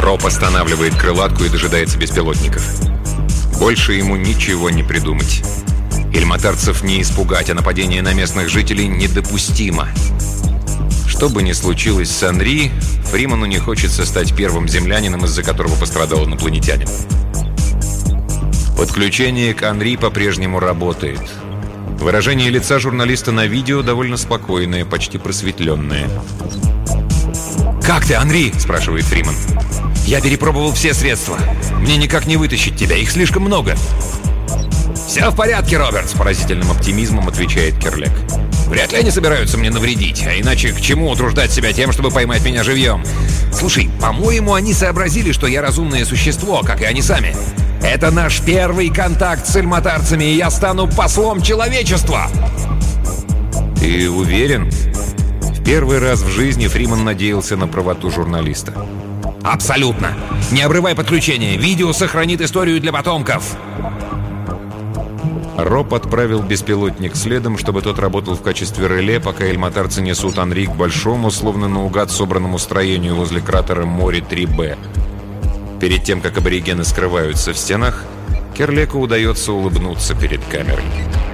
Роб останавливает крылатку и дожидается беспилотников. Больше ему ничего не придумать. Ильматарцев не испугать, а нападение на местных жителей недопустимо. Что бы ни случилось с Анри, Фриману не хочется стать первым землянином, из-за которого пострадал инопланетянин. Подключение к Анри по-прежнему работает. Выражение лица журналиста на видео довольно спокойное, почти просветленное. «Как ты, Анри?» – спрашивает Фриман. «Я перепробовал все средства. Мне никак не вытащить тебя, их слишком много». «Все в порядке, Роберт», – с поразительным оптимизмом отвечает Керлек. «Вряд ли они собираются мне навредить, а иначе к чему утруждать себя тем, чтобы поймать меня живьем? Слушай, по-моему, они сообразили, что я разумное существо, как и они сами. Это наш первый контакт с ильматарцами, и я стану послом человечества!» «Ты уверен?» В первый раз в жизни Фриман надеялся на правоту журналиста. «Абсолютно! Не обрывай подключение! Видео сохранит историю для потомков!» Роб отправил беспилотник следом, чтобы тот работал в качестве реле, пока ильматарцы несут Анри к большому, словно наугад собранному строению возле кратера Мори-3Б. Перед тем, как аборигены скрываются в стенах, Керлеку удается улыбнуться перед камерой.